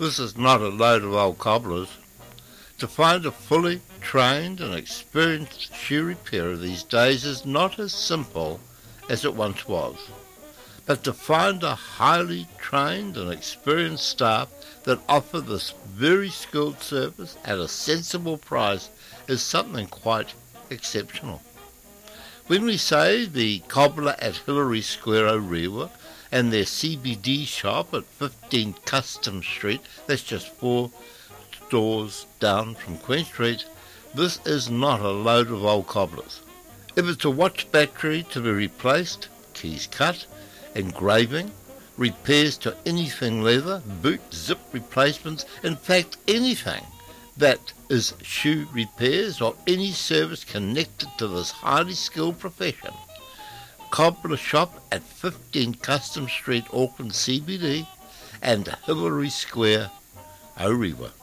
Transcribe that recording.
This is not a load of old cobblers. To find a fully trained and experienced shoe repairer these days is not as simple as it once was. But to find a highly trained and experienced staff that offer this very skilled service at a sensible price is something quite exceptional. When we say the cobbler at Hillary Square, Orewa, and their CBD shop at 15 Custom Street, that's just 4 doors down from Queen Street, this is not a load of old cobblers. If it's a watch battery to be replaced, keys cut, engraving, repairs to anything leather, boot zip replacements, in fact anything that is shoe repairs or any service connected to this highly skilled profession, Cobbler Shop at 15 Custom Street, Auckland CBD, and Hillary Square, Orewa.